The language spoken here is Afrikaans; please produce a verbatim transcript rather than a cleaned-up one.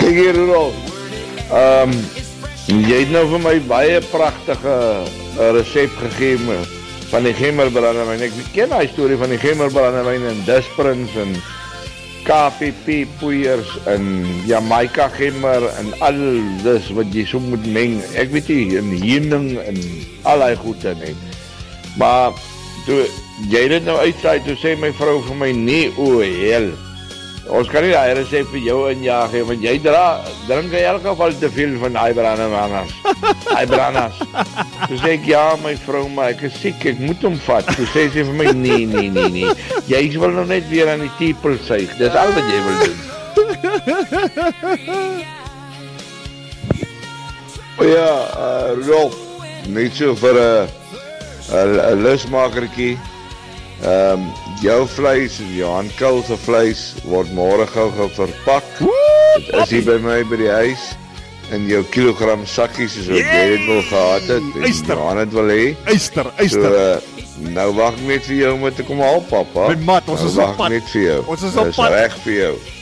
Kijk hier, Rudolf. Um, jy het nou vir my baie pragtige uh, recept gegeen van die gemmerbrandewyn. Ek ken die storie van die gemmerbrandewyn en Disprins en K P P poeiers en Jamaica gemmer en alles wat jy so moet meng. Ek weet nie, en heuning en al die goede nie. Maar toe jy dit nou uitsaai, toe sê my vrou vir my, nee, o hel. Ons kan nie die recept vir jou injaag, want jy dra, drink in elk geval te veel van die branas. Die branas. Toe sê ek, ja my vrou, maar ek is siek, ek moet hom vat. Toe sê sy vir my, nee, nee, nee, nee. Jy wil nou net weer aan die tepel suig. Dis al wat jy wil doen. O ja, uh, Rolf, net so vir 'n uh, 'n lusmakertjie. Ehm um, jou vleis, Johan Kul se vleis word môre gou-gou verpak. Dit is hier by my by die huis in jou kilogram sakkies soos wat jy dit wil gehad het. Eyster. Johan het wil hê. Eyster, eyster. So, uh, nou wag ek net vir jou om te kom haal, pappa. My maat, ons nou is op wag pad. net vir jou. Ons is op Dis pad. reg vir jou.